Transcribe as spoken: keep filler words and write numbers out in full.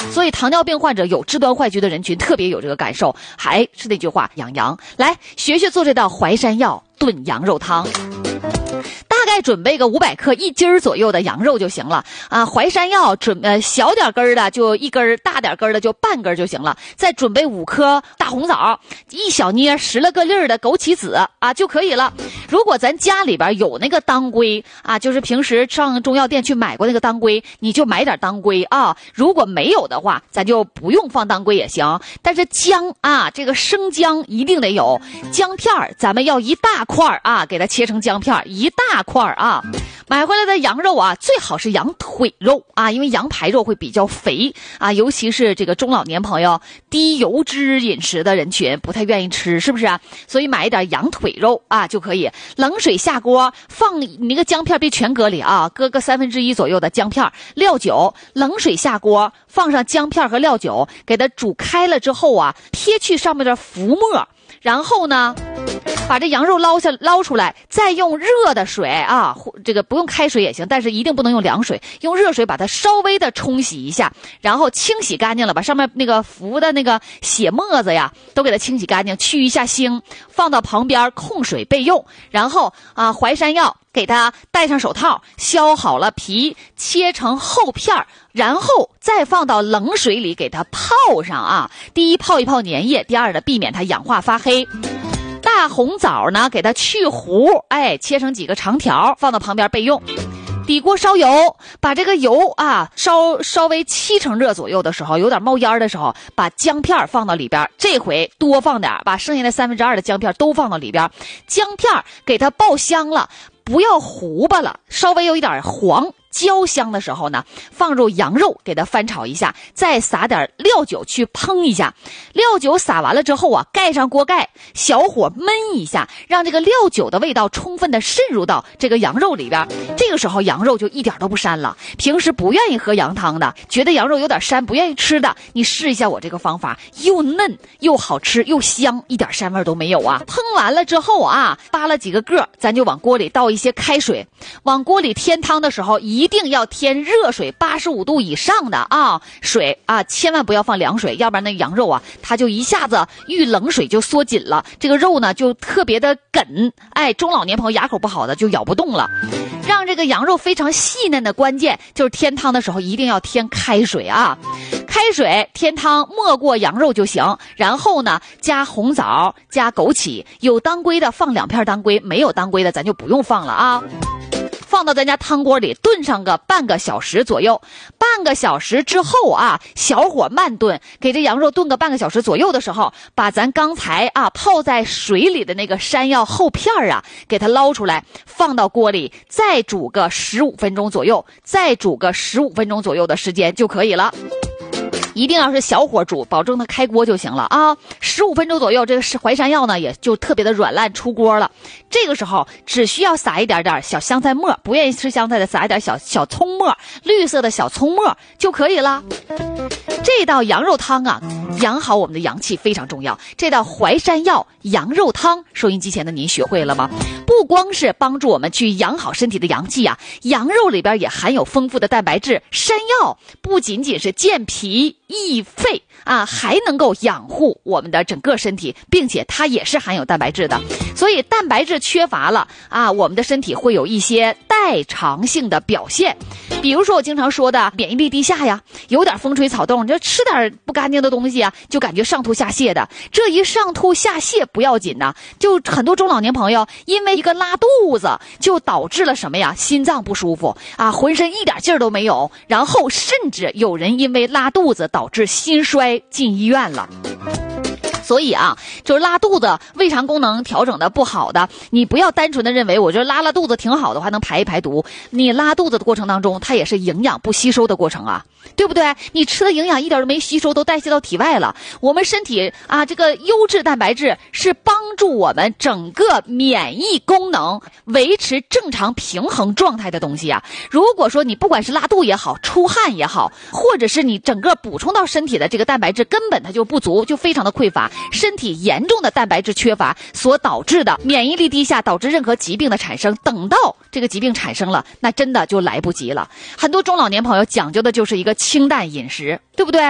所以糖尿病患者有肢端坏疽的人群特别有这个感受。还是那句话，养羊，来学学做这道淮山药炖羊肉汤。大概准备个五百克一斤儿左右的羊肉就行了啊。淮山药准呃小点根儿的就一根儿，大点根儿的就半根儿就行了。再准备五颗大红枣，一小捏拾了个粒儿的枸杞子啊就可以了。如果咱家里边有那个当归啊，就是平时上中药店去买过那个当归，你就买点当归啊。如果没有的话，咱就不用放当归也行。但是姜啊，这个生姜一定得有，姜片儿咱们要一大块啊，给它切成姜片一大块啊。买回来的羊肉啊，最好是羊腿肉啊，因为羊排肉会比较肥啊，尤其是这个中老年朋友、低油脂饮食的人群不太愿意吃，是不是啊？所以买一点羊腿肉啊就可以。冷水下锅，放你那个姜片别全搁里啊，搁个三分之一左右的姜片，料酒，冷水下锅，放上姜片和料酒，给它煮开了之后啊，撇去上面的浮沫。然后呢，把这羊肉捞下捞出来，再用热的水啊，这个不用开水也行，但是一定不能用凉水，用热水把它稍微的冲洗一下，然后清洗干净了，把上面那个浮的那个血沫子呀都给它清洗干净，去一下腥，放到旁边控水备用。然后啊，淮山药给它戴上手套，削好了皮，切成厚片，然后再放到冷水里给它泡上啊。第一泡一泡粘液，第二呢避免它氧化发黑。大红枣呢给它去核，哎，切成几个长条，放到旁边备用。底锅烧油，把这个油啊烧稍微七成热左右的时候，有点冒烟的时候，把姜片放到里边，这回多放点，把剩下的三分之二的姜片都放到里边，姜片给它爆香了，不要糊巴了，稍微有一点黄焦香的时候呢，放入羊肉给它翻炒一下，再撒点料酒去烹一下。料酒撒完了之后啊，盖上锅盖，小火焖一下，让这个料酒的味道充分的渗入到这个羊肉里边。这个时候羊肉就一点都不膻了。平时不愿意喝羊汤的，觉得羊肉有点膻不愿意吃的，你试一下我这个方法，又嫩又好吃又香，一点膻味都没有啊。烹完了之后啊，扒了几个个，咱就往锅里倒一些开水。往锅里添汤的时候一定要添热水，八十五度以上的啊水啊，千万不要放凉水，要不然那羊肉啊它就一下子遇冷水就缩紧了，这个肉呢就特别的梗，哎，中老年朋友牙口不好的就咬不动了。让这个羊肉非常细嫩的关键就是添汤的时候一定要添开水啊，开水添汤没过羊肉就行。然后呢加红枣加枸杞，有当归的放两片当归，没有当归的咱就不用放了啊。放到咱家汤锅里炖上个半个小时左右，半个小时之后啊，小火慢炖，给这羊肉炖个半个小时左右的时候，把咱刚才啊泡在水里的那个山药厚片啊，给它捞出来，放到锅里，再煮个十五分钟左右，再煮个十五分钟左右的时间就可以了。一定要是小火煮，保证它开锅就行了啊！十五分钟左右，这个是淮山药呢，也就特别的软烂出锅了。这个时候只需要撒一点点小香菜末，不愿意吃香菜的撒一点小小葱末，绿色的小葱末就可以了。这道羊肉汤啊，养好我们的阳气非常重要。这道淮山药羊肉汤，收音机前的您学会了吗？不光是帮助我们去养好身体的阳气啊，羊肉里边也含有丰富的蛋白质。山药不仅仅是健脾益肺啊，还能够养护我们的整个身体，并且它也是含有蛋白质的。所以蛋白质缺乏了啊，我们的身体会有一些代偿性的表现。比如说我经常说的免疫力低下呀，有点风吹草动，你就吃点不干净的东西啊，就感觉上吐下泻的。这一上吐下泻不要紧呐，就很多中老年朋友因为一个拉肚子就导致了什么呀？心脏不舒服啊，浑身一点劲儿都没有，然后甚至有人因为拉肚子导致心衰进医院了。所以啊，就是拉肚子胃肠功能调整的不好的，你不要单纯的认为我觉得拉拉肚子挺好的话能排一排毒，你拉肚子的过程当中它也是营养不吸收的过程啊，对不对？你吃的营养一点都没吸收，都代谢到体外了。我们身体啊，这个优质蛋白质是帮助我们整个免疫功能维持正常平衡状态的东西啊。如果说你不管是拉肚也好，出汗也好，或者是你整个补充到身体的这个蛋白质根本它就不足，就非常的匮乏，身体严重的蛋白质缺乏所导致的免疫力低下，导致任何疾病的产生，等到这个疾病产生了，那真的就来不及了。很多中老年朋友讲究的就是一个清淡饮食，对不对？